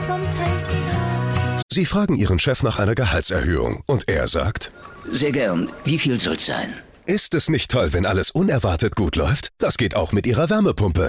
Sie fragen Ihren Chef nach einer Gehaltserhöhung und er sagt: Sehr gern. Wie viel soll's sein? Ist es nicht toll, wenn alles unerwartet gut läuft? Das geht auch mit Ihrer Wärmepumpe.